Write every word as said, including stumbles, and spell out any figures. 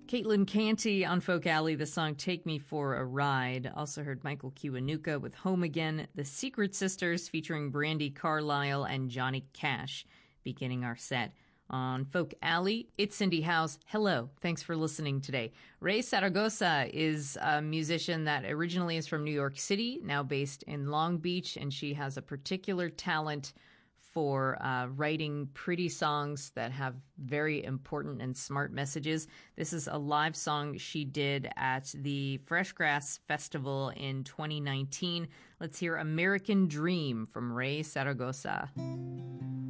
Caitlin Canty on Folk Alley, the song Take Me for a Ride. Also heard Michael Kiwanuka with Home Again, The Secret Sisters featuring Brandi Carlile and Johnny Cash beginning our set. On Folk Alley, it's Cindy House. Hello, thanks for listening today. Ray Zaragoza is a musician that originally is from New York City, now based in Long Beach, and she has a particular talent for uh, writing pretty songs that have very important and smart messages. This is a live song she did at the Fresh Grass Festival in twenty nineteen. Let's hear American Dream from Ray Zaragoza.